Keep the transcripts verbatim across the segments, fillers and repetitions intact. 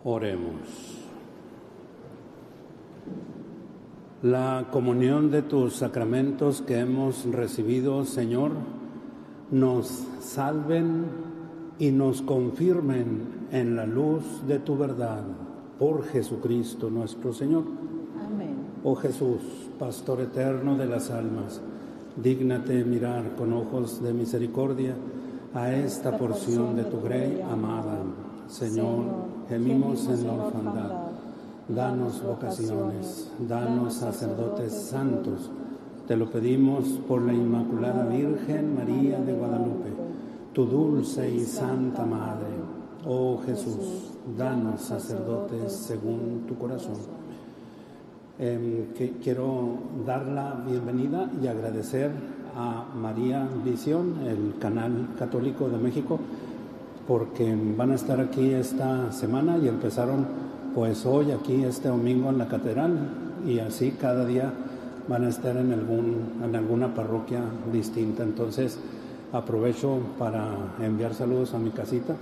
Oremos. La comunión de tus sacramentos que hemos recibido, Señor, nos salven y nos confirmen en la luz de tu verdad. Por Jesucristo nuestro Señor. Amén. Oh Jesús, Pastor eterno de las almas, dígnate mirar con ojos de misericordia a esta porción de tu grey amada. Señor, gemimos en la orfandad. Danos vocaciones, danos sacerdotes santos. Te lo pedimos por la Inmaculada Virgen María de Guadalupe, tu dulce y santa Madre. Oh Jesús, danos sacerdotes según tu corazón. Eh, que quiero dar la bienvenida y agradecer a María Visión, el canal católico de México, porque van a estar aquí esta semana y empezaron pues hoy aquí este domingo en la catedral, y así cada día van a estar en algún en alguna parroquia distinta. Entonces aprovecho para enviar saludos a mi casita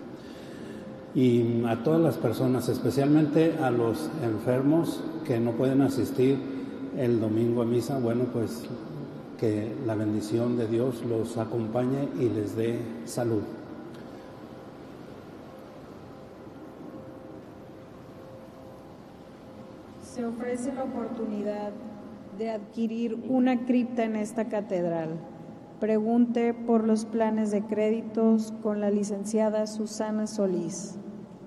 y a todas las personas, especialmente a los enfermos que no pueden asistir el domingo a misa. Bueno, pues que la bendición de Dios los acompañe y les dé salud. Se ofrece la oportunidad de adquirir una cripta en esta catedral. Pregunte por los planes de créditos con la licenciada Susana Solís.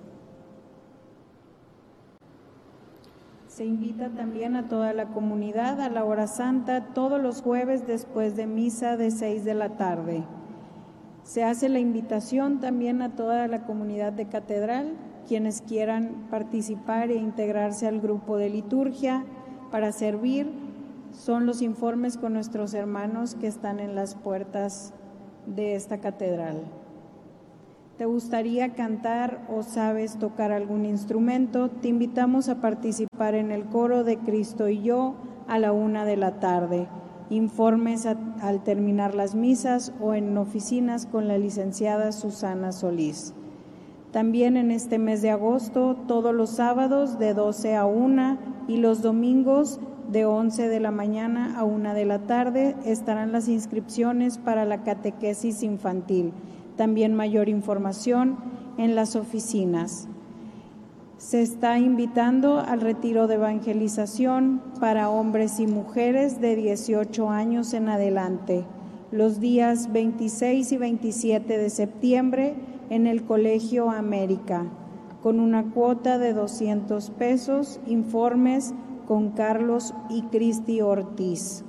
Se invita también a toda la comunidad a la hora santa todos los jueves después de misa de seis de la tarde. Se hace la invitación también a toda la comunidad de catedral, quienes quieran participar e integrarse al grupo de liturgia para servir. Son los informes con nuestros hermanos que están en las puertas de esta catedral. ¿Te gustaría cantar o sabes tocar algún instrumento? Te invitamos a participar en el coro de Cristo y yo a la una de la tarde. Informes a, al terminar las misas o en oficinas con la licenciada Susana Solís. También en este mes de agosto, todos los sábados de doce a una y los domingos de once de la mañana a una de la tarde estarán las inscripciones para la catequesis infantil. También mayor información en las oficinas. Se está invitando al retiro de evangelización para hombres y mujeres de dieciocho años en adelante, los días veintiséis y veintisiete de septiembre en el Colegio América, con una cuota de doscientos pesos. Informes con Carlos y Cristi Ortiz.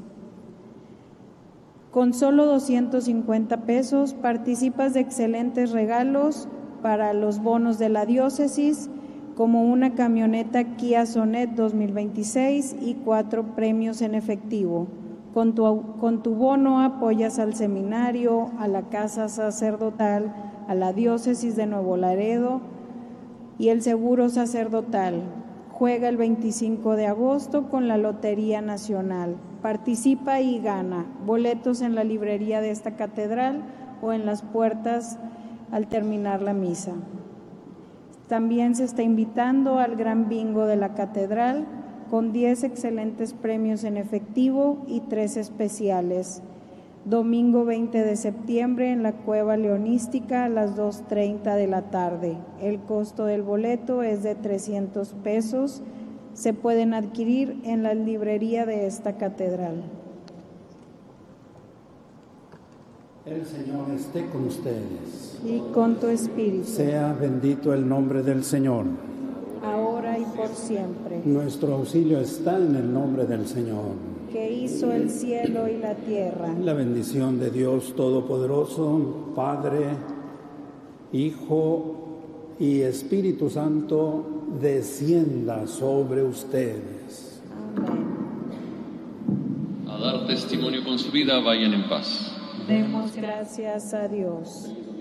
Con solo doscientos cincuenta pesos participas de excelentes regalos para los bonos de la diócesis, como una camioneta Kia Sonet dos mil veintiséis y cuatro premios en efectivo. Con tu, con tu bono apoyas al seminario, a la casa sacerdotal, a la diócesis de Nuevo Laredo y el seguro sacerdotal. Juega el veinticinco de agosto con la Lotería Nacional. Participa y gana boletos en la librería de esta catedral o en las puertas al terminar la misa. También se está invitando al gran bingo de la catedral con diez excelentes premios en efectivo y tres especiales. Domingo veinte de septiembre en la Cueva Leonística a las dos treinta de la tarde. El costo del boleto es de trescientos pesos. Se pueden adquirir en la librería de esta catedral. El Señor esté con ustedes. Y con tu espíritu. Sea bendito el nombre del Señor. Ahora y por siempre. Nuestro auxilio está en el nombre del Señor, que hizo el cielo y la tierra. La bendición de Dios Todopoderoso, Padre, Hijo y Espíritu Santo, descienda sobre ustedes. Amén. A dar testimonio con su vida, vayan en paz. Demos gracias a Dios.